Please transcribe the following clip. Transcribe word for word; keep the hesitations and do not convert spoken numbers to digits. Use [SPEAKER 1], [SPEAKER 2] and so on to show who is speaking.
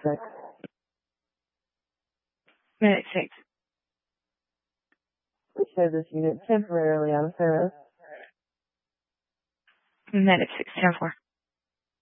[SPEAKER 1] six.
[SPEAKER 2] Medic six.
[SPEAKER 1] We show this unit temporarily on service.
[SPEAKER 2] Medic six, ten four.